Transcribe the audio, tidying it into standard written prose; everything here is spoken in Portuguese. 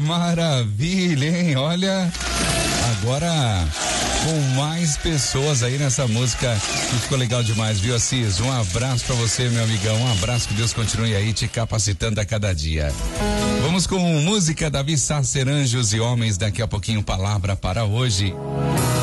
maravilha, hein? Olha, agora com mais pessoas aí nessa música que ficou legal demais, viu, Assis? Um abraço pra você, meu amigão, um abraço, que Deus continue aí te capacitando a cada dia. Vamos com música, Davi Sasser, Anjos e Homens, daqui a pouquinho palavra para hoje.